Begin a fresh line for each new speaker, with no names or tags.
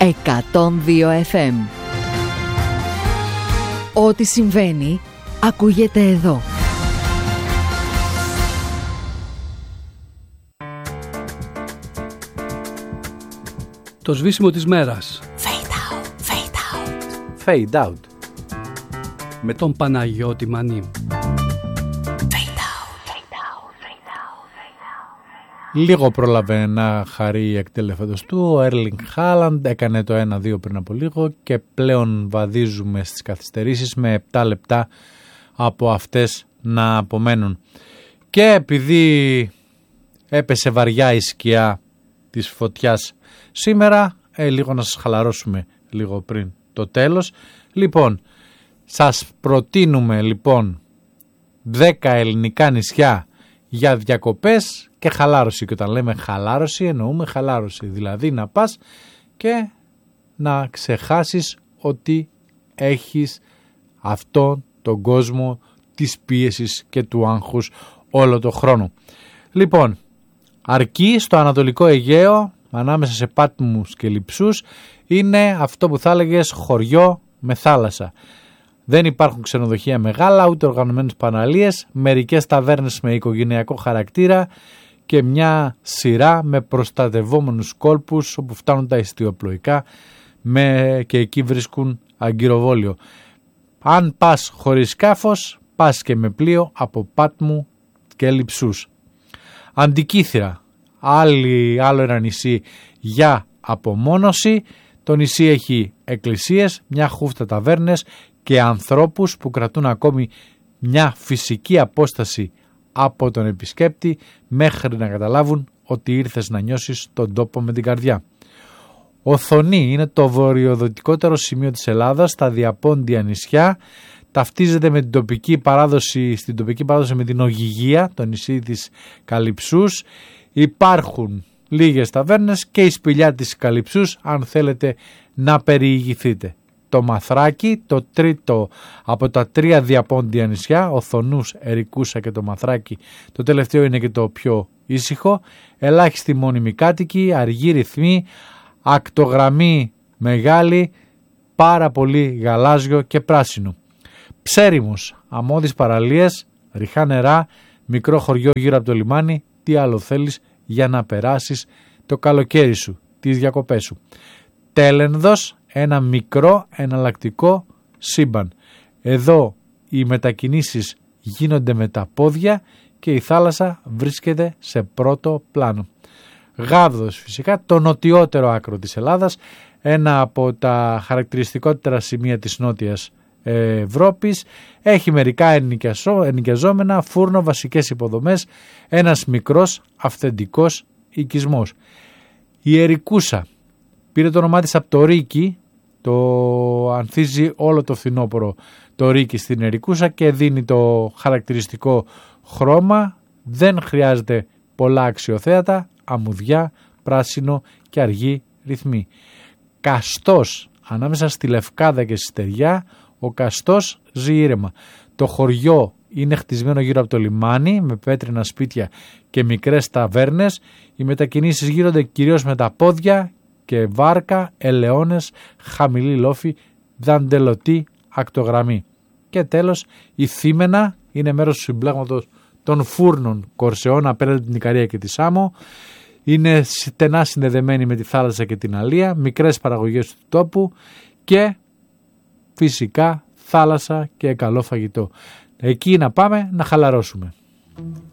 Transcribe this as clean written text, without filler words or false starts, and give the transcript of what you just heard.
102 FM. Ό,τι συμβαίνει ακούγεται εδώ.
Το σβήσιμο της μέρας.
Fade out, fade out.
Fade out.
Με τον Παναγιώτη Μανί.
Λίγο πρόλαβε να χαρεί η εκτελέφαντος του. Ο Έρλινγκ Χάλαντ έκανε το 1-2 πριν από λίγο και πλέον βαδίζουμε στις καθυστερήσεις με 7 λεπτά από αυτές να απομένουν. Και επειδή έπεσε βαριά η σκιά της φωτιάς σήμερα, λίγο να σας χαλαρώσουμε λίγο πριν το τέλος. Λοιπόν, σας προτείνουμε λοιπόν 10 ελληνικά νησιά για διακοπές και χαλάρωση. Και όταν λέμε χαλάρωση εννοούμε χαλάρωση. Δηλαδή να πας και να ξεχάσεις ότι έχεις αυτόν τον κόσμο της πίεσης και του άγχους όλο το χρόνο. Λοιπόν, αρκεί στο Ανατολικό Αιγαίο, ανάμεσα σε Πάτμους και Λειψούς, είναι αυτό που θα έλεγες χωριό με θάλασσα. Δεν υπάρχουν ξενοδοχεία μεγάλα, ούτε οργανωμένες παραλίες, μερικές ταβέρνες με οικογενειακό χαρακτήρα και μια σειρά με προστατευόμενους κόλπους όπου φτάνουν τα εστιοπλοϊκά και εκεί βρίσκουν αγκυροβόλιο. Αν πας χωρίς σκάφος, πας και με πλοίο από Πάτμου και Λειψούς. Αντικήθυρα, άλλο ένα νησί για απομόνωση. Το νησί έχει εκκλησίες, μια χούφτα ταβέρνες και ανθρώπους που κρατούν ακόμη μια φυσική απόσταση από τον επισκέπτη μέχρι να καταλάβουν ότι ήρθες να νιώσεις τον τόπο με την καρδιά. Οθονή είναι το βορειοδυτικότερο σημείο της Ελλάδας, στα διαπόντια νησιά. Ταυτίζεται με την τοπική παράδοση, με την Ωγυγία, το νησί της Καλυψούς. Υπάρχουν λίγες ταβέρνες και η σπηλιά της Καλυψούς αν θέλετε να περιηγηθείτε. Το Μαθράκι, το τρίτο από τα 3 διαπόντια νησιά, Οθονούς, Ερικούσα και το Μαθράκι, το τελευταίο είναι και το πιο ήσυχο. Ελάχιστοι μόνιμοι κάτοικοι, αργοί ρυθμοί, ακτογραμμή μεγάλη, πάρα πολύ γαλάζιο και πράσινο. Ψέριμους, αμμώδεις παραλίες, ριχά νερά, μικρό χωριό γύρω από το λιμάνι. Τι άλλο θέλεις για να περάσεις το καλοκαίρι σου, τις διακοπές σου. Τέλενδος, ένα μικρό εναλλακτικό σύμπαν. Εδώ οι μετακινήσεις γίνονται με τα πόδια και η θάλασσα βρίσκεται σε πρώτο πλάνο. Γάβδος φυσικά, το νοτιότερο άκρο της Ελλάδας, ένα από τα χαρακτηριστικότερα σημεία της Νότιας Ευρώπης. Έχει μερικά ενοικιαζόμενα, φούρνο, βασικές υποδομές, ένας μικρός αυθεντικός οικισμός. Η Ερικούσα πήρε το όνομά της από το Ρίκι, το ανθίζει όλο το φθινόπωρο το Ρίκι στην Ερικούσα και δίνει το χαρακτηριστικό χρώμα. Δεν χρειάζεται πολλά αξιοθέατα, αμμουδιά, πράσινο και αργή ρυθμή. Καστός, ανάμεσα στη Λευκάδα και στη Στεριά, ο Καστός ζει ήρεμα. Το χωριό είναι χτισμένο γύρω από το λιμάνι με πέτρινα σπίτια και μικρές ταβέρνες. Οι μετακινήσεις γίνονται κυρίως με τα πόδια και βάρκα, ελαιώνες, χαμηλή λόφη, δαντελωτή ακτογραμμή. Και τέλος, η Θήμενα είναι μέρος του συμπλέγματος των φούρνων Κορσεών απέναντι την Ικαρία και τη Σάμο. Είναι στενά συνδεδεμένη με τη θάλασσα και την αλία, μικρές παραγωγές του τόπου και φυσικά θάλασσα και καλό φαγητό. Εκεί να πάμε να χαλαρώσουμε.